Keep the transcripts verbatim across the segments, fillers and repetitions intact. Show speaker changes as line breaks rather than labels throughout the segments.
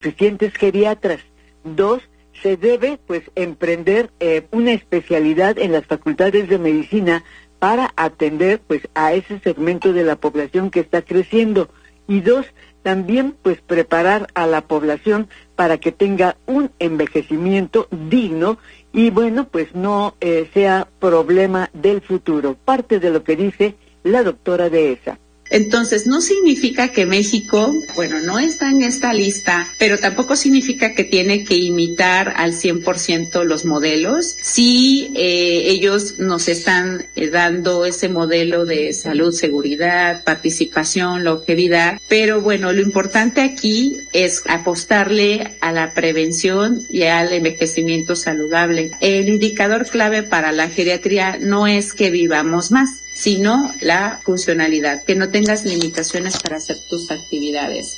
suficientes geriatras. Dos, se debe pues emprender eh, una especialidad en las facultades de medicina para atender pues a ese segmento de la población que está creciendo. Y dos, también pues preparar a la población para que tenga un envejecimiento digno y bueno pues no eh, sea problema del futuro. Parte de lo que dice la doctora Dehesa.
Entonces, no significa que México, bueno, no está en esta lista, pero tampoco significa que tiene que imitar al cien por ciento los modelos. Sí, eh, ellos nos están eh, dando ese modelo de salud, seguridad, participación, longevidad, pero bueno, lo importante aquí es apostarle a la prevención y al envejecimiento saludable. El indicador clave para la geriatría no es que vivamos más, sino la funcionalidad, que no tengas limitaciones para hacer tus actividades.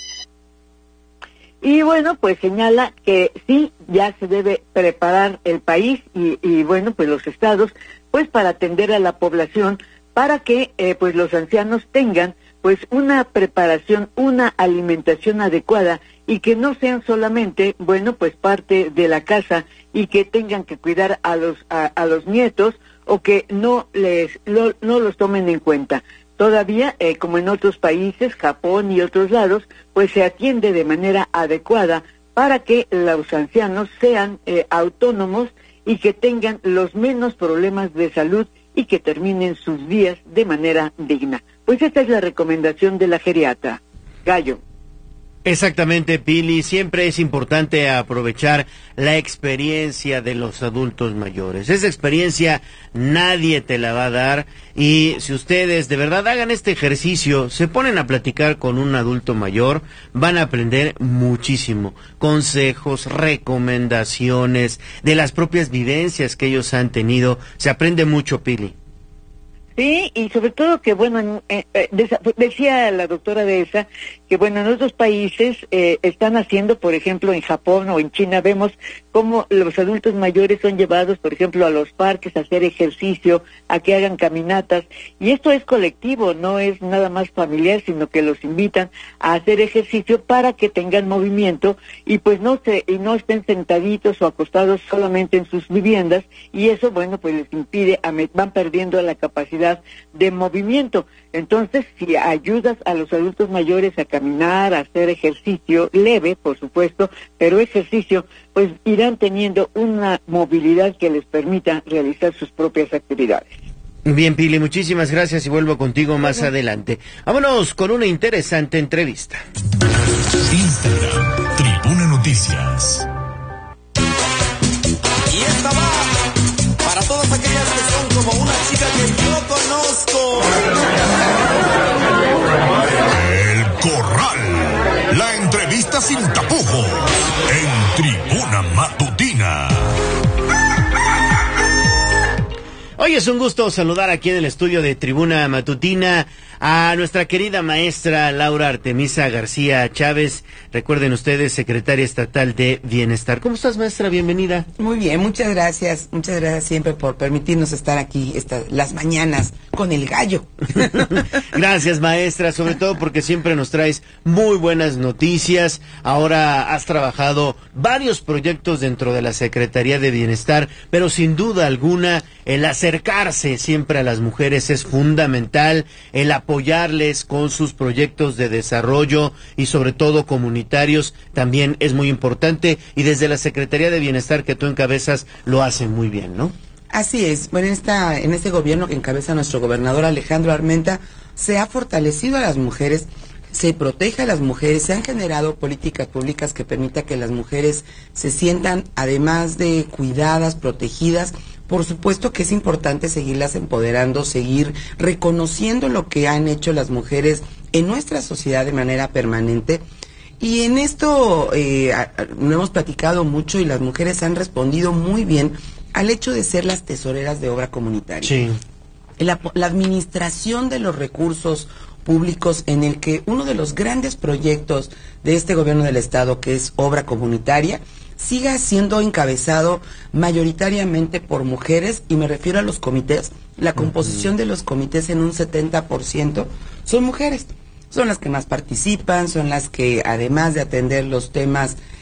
Y bueno, pues señala que sí, ya se debe preparar el país y, y bueno, pues los estados, pues para atender a la población, para que eh, pues los ancianos tengan pues una preparación, una alimentación adecuada y que no sean solamente, bueno, pues parte de la casa y que tengan que cuidar a los a, a los nietos o que no les lo, no los tomen en cuenta. Todavía, eh, como en otros países, Japón y otros lados, pues se atiende de manera adecuada para que los ancianos sean eh, autónomos y que tengan los menos problemas de salud y que terminen sus días de manera digna. Pues esta es la recomendación de la geriatra. Gallo.
Exactamente, Pili. Siempre es importante aprovechar la experiencia de los adultos mayores. Esa experiencia nadie te la va a dar y si ustedes de verdad hagan este ejercicio, se ponen a platicar con un adulto mayor, van a aprender muchísimo. Consejos, recomendaciones, de las propias vivencias que ellos han tenido. Se aprende mucho, Pili.
Sí, y sobre todo que, bueno, eh, eh, decía la doctora Dehesa que, bueno, en otros países eh, están haciendo, por ejemplo, en Japón o en China, vemos cómo los adultos mayores son llevados, por ejemplo, a los parques a hacer ejercicio, a que hagan caminatas, y esto es colectivo, no es nada más familiar, sino que los invitan a hacer ejercicio para que tengan movimiento y pues no se y no estén sentaditos o acostados solamente en sus viviendas, y eso, bueno, pues les impide, a, van perdiendo la capacidad de movimiento. Entonces, si ayudas a los adultos mayores a caminar, a hacer ejercicio leve, por supuesto, pero ejercicio, pues irán teniendo una movilidad que les permita realizar sus propias actividades.
Bien, Pili, muchísimas gracias y vuelvo contigo más bueno. adelante. Vámonos con una interesante entrevista.
Instagram, Tribuna Noticias.
Y esta va para todas aquellas que son como una chica que yo conozco.
El Corral. La entrevista sin tapujos en Tribuna Matutina.
Hoy es un gusto saludar aquí en el estudio de Tribuna Matutina a nuestra querida maestra Laura Artemisa García Chávez. Recuerden ustedes, secretaria estatal de Bienestar. ¿Cómo estás, maestra? Bienvenida.
Muy bien, muchas gracias. Muchas gracias siempre por permitirnos estar aquí esta, las mañanas con el gallo.
Gracias, maestra, sobre todo porque siempre nos traes muy buenas noticias. Ahora has trabajado varios proyectos dentro de la Secretaría de Bienestar, pero sin duda alguna el acercarse siempre a las mujeres es fundamental, el apoyarles con sus proyectos de desarrollo y sobre todo comunitarios también es muy importante, y desde la Secretaría de Bienestar que tú encabezas lo hacen muy bien, ¿no?
Así es. Bueno, en, esta, en este gobierno que encabeza nuestro gobernador Alejandro Armenta, se ha fortalecido a las mujeres, se protege a las mujeres, se han generado políticas públicas que permitan que las mujeres se sientan, además de cuidadas, protegidas. Por supuesto que es importante seguirlas empoderando, seguir reconociendo lo que han hecho las mujeres en nuestra sociedad de manera permanente. Y en esto eh, lo hemos platicado mucho y las mujeres han respondido muy bien al hecho de ser las tesoreras de obra comunitaria.
Sí.
La, la administración de los recursos públicos, en el que uno de los grandes proyectos de este gobierno del estado, que es obra comunitaria, siga siendo encabezado mayoritariamente por mujeres, y me refiero a los comités. La composición uh-huh. de los comités en un setenta por ciento son mujeres. son las que más participan, son las que además de atender los temas